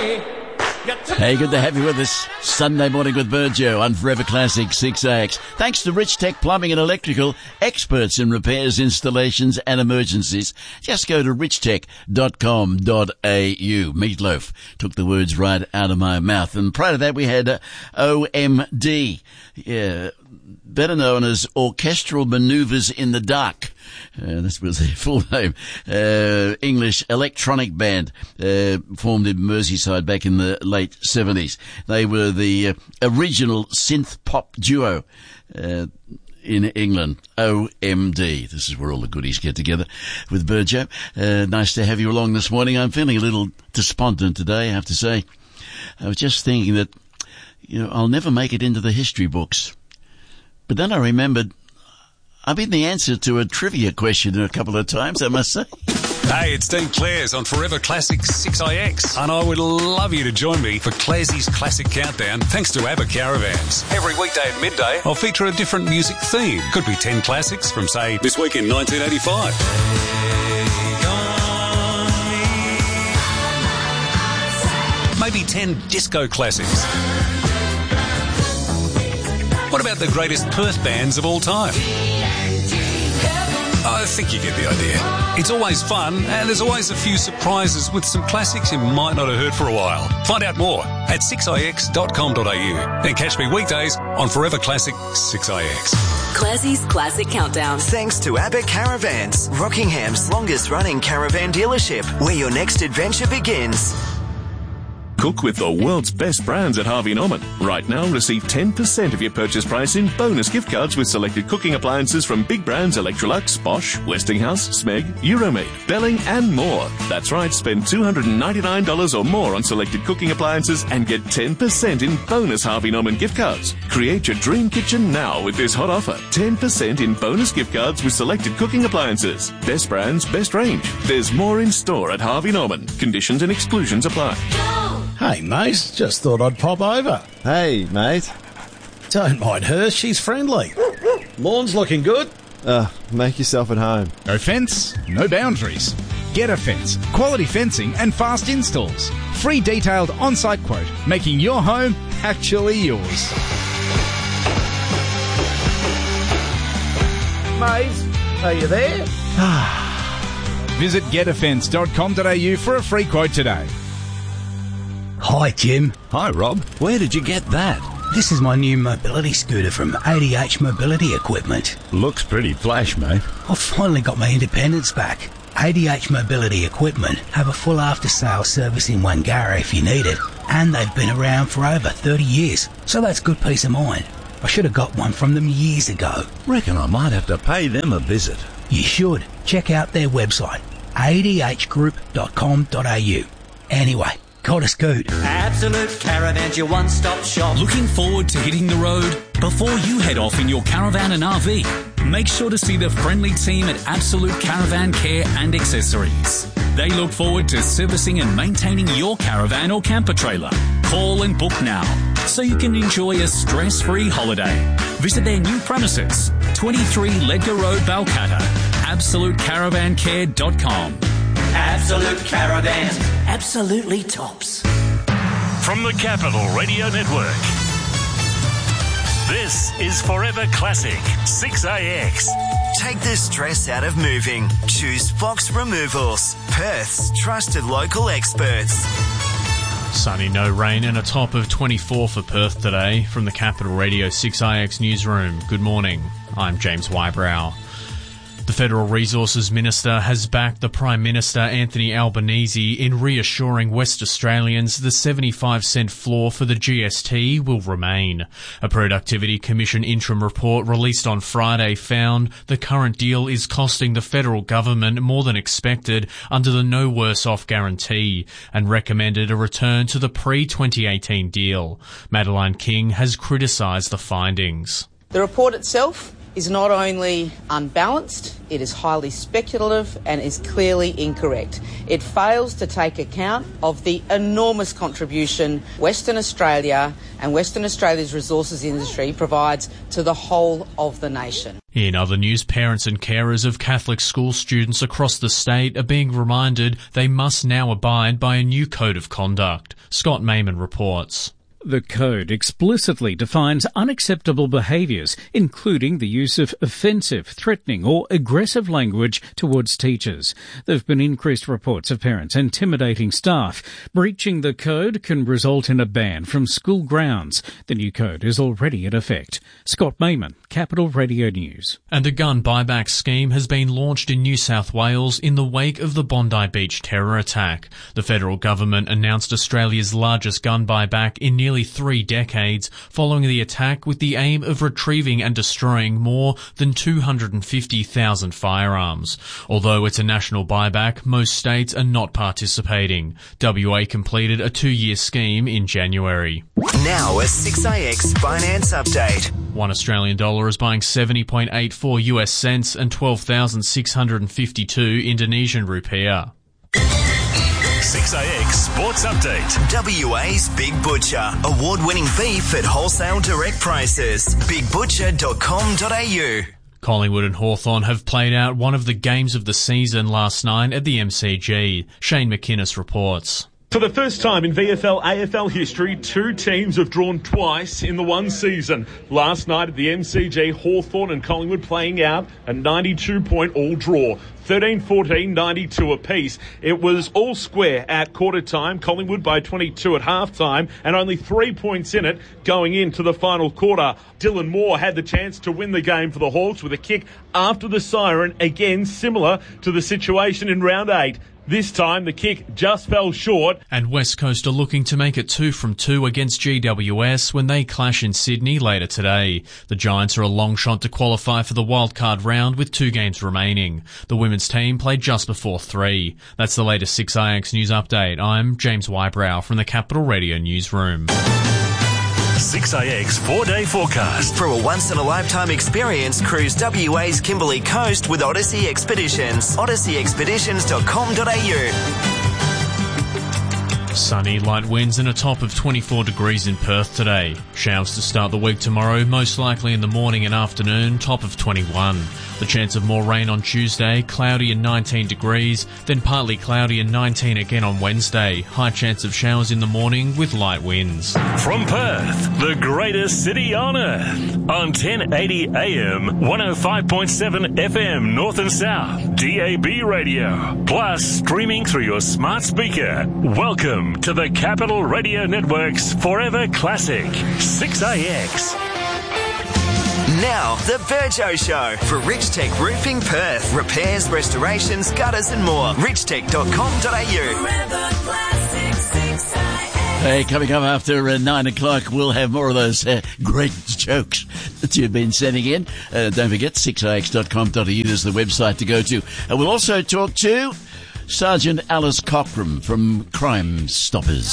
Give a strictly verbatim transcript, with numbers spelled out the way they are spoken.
Hey, good to have you with us. Sunday morning with Virgil on Forever Classic six A X. Thanks to Rich Tech Plumbing and Electrical, experts in repairs, installations and emergencies. Just go to rich tech dot com dot a u. Meatloaf took the words right out of my mouth. And prior to that, we had uh, O M D, yeah, better known as Orchestral Manoeuvres in the Dark. Uh, this was their full name. Uh, English electronic band, uh, formed in Merseyside back in the late seventies. They were the uh, original synth pop duo, uh, in England. O M D. This is where all the goodies get together with Burjo. Uh, nice to have you along this morning. I'm feeling a little despondent today, I have to say. I was just thinking that, you know, I'll never make it into the history books. But then I remembered I've been the answer to a trivia question a couple of times, I must say. Hey, it's Dean Clares on Forever Classic six A X, and I would love you to join me for Clares's Classic Countdown, thanks to ABBA Caravans. Every weekday at midday, I'll feature a different music theme. Could be ten classics from, say, this week in nineteen eighty-five. Maybe ten disco classics. What about the greatest Perth bands of all time? I think you get the idea. It's always fun, and there's always a few surprises with some classics you might not have heard for a while. Find out more at six a x dot com dot a u. Then catch me weekdays on Forever Classic six A X. Classie's Classic Countdown. Thanks to ABBA Caravans, Rockingham's longest-running caravan dealership, where your next adventure begins. Cook with the world's best brands at Harvey Norman. Right now, receive ten percent of your purchase price in bonus gift cards with selected cooking appliances from big brands Electrolux, Bosch, Westinghouse, Smeg, Euromade, Belling and more. That's right, spend two hundred ninety-nine dollars or more on selected cooking appliances and get ten percent in bonus Harvey Norman gift cards. Create your dream kitchen now with this hot offer. ten percent in bonus gift cards with selected cooking appliances. Best brands, best range. There's more in store at Harvey Norman. Conditions and exclusions apply. Hey, mate, just thought I'd pop over. Hey, mate. Don't mind her, she's friendly. Lawn's looking good. Uh, make yourself at home. No fence, no boundaries. Get a Fence. Quality fencing and fast installs. Free detailed on-site quote, making your home actually yours. Mate, are you there? Visit get a fence dot com dot a u for a free quote today. Hi, Jim. Hi, Rob. Where did you get that? This is my new mobility scooter from A D H Mobility Equipment. Looks pretty flash, mate. I've finally got my independence back. A D H Mobility Equipment have a full after-sales service in Wangara if you need it, and they've been around for over thirty years, so that's good peace of mind. I should have got one from them years ago. Reckon I might have to pay them a visit. You should. Check out their website, a d h group dot com dot a u. Anyway, got a scoot. Absolute Caravans, your one-stop shop. Looking forward to hitting the road? Before you head off in your caravan and R V, make sure to see the friendly team at Absolute Caravan Care and Accessories. They look forward to servicing and maintaining your caravan or camper trailer. Call and book now so you can enjoy a stress-free holiday. Visit their new premises, twenty-three Ledger Road, Balcatta. absolute caravan care dot com. Absolute Caravans. Absolutely tops. From the Capital Radio Network, this is Forever Classic six A X. Take the stress out of moving. Choose Fox Removals, Perth's trusted local experts. Sunny, no rain, and a top of twenty-four for Perth today. From the Capital Radio six A X newsroom, good morning. I'm James Wybrow. The Federal Resources Minister has backed the Prime Minister Anthony Albanese in reassuring West Australians the seventy-five cent floor for the G S T will remain. A Productivity Commission interim report released on Friday found the current deal is costing the federal government more than expected under the No Worse Off guarantee and recommended a return to the pre twenty eighteen deal. Madeline King has criticised the findings. The report itself is not only unbalanced, it is highly speculative and is clearly incorrect. It fails to take account of the enormous contribution Western Australia and Western Australia's resources industry provides to the whole of the nation. In other news, parents and carers of Catholic school students across the state are being reminded they must now abide by a new code of conduct. Scott Mayman reports. The code explicitly defines unacceptable behaviours, including the use of offensive, threatening or aggressive language towards teachers. There have been increased reports of parents intimidating staff. Breaching the code can result in a ban from school grounds. The new code is already in effect. Scott Mayman, Capital Radio News. And a gun buyback scheme has been launched in New South Wales in the wake of the Bondi Beach terror attack. The federal government announced Australia's largest gun buyback in nearly three decades following the attack, with the aim of retrieving and destroying more than two hundred fifty thousand firearms. Although it's a national buyback, most states are not participating. W A completed a two-year scheme in January. Now a six A X finance update. One Australian dollar is buying seventy point eight four U S cents and twelve thousand six hundred fifty-two Indonesian rupiah. six A X Sports Update. W A's Big Butcher. Award-winning beef at wholesale direct prices. big butcher dot com dot a u. Collingwood and Hawthorn have played out one of the games of the season last night at the M C G. Shane McInnes reports. For the first time in V F L A F L history, two teams have drawn twice in the one season. Last night at the M C G, Hawthorn and Collingwood playing out a ninety-two point all draw. thirteen fourteen, ninety-two apiece. It was all square at quarter time, Collingwood by twenty-two at half time, and only three points in it going into the final quarter. Dylan Moore had the chance to win the game for the Hawks with a kick after the siren, again similar to the situation in round eight. This time, the kick just fell short. And West Coast are looking to make it two from two against G W S when they clash in Sydney later today. The Giants are a long shot to qualify for the wildcard round with two games remaining. The women's team played just before three. That's the latest six A X News Update. I'm James Wybrow from the Capital Radio Newsroom. six A X four-day forecast. For a once-in-a-lifetime experience, cruise W A's Kimberley Coast with Odyssey Expeditions. odyssey expeditions dot com dot a u. Sunny, light winds and a top of twenty-four degrees in Perth today. Showers to start the week tomorrow, most likely in the morning and afternoon, top of twenty-one. The chance of more rain on Tuesday, cloudy and nineteen degrees, then partly cloudy and nineteen again on Wednesday. High chance of showers in the morning with light winds. From Perth, the greatest city on earth, on ten eighty A M, one oh five point seven F M North and South, D A B radio, plus streaming through your smart speaker. Welcome to the Capital Radio Network's Forever Classic, six A X. Now, the Virgo Show for Rich Tech Roofing Perth. Repairs, restorations, gutters and more. rich tech dot com dot a u. Hey, coming up after uh, nine o'clock, we'll have more of those uh, great jokes that you've been sending in. Uh, don't forget, six A X dot com dot a u is the website to go to. And we'll also talk to Sergeant Alice Cockram from Crime Stoppers.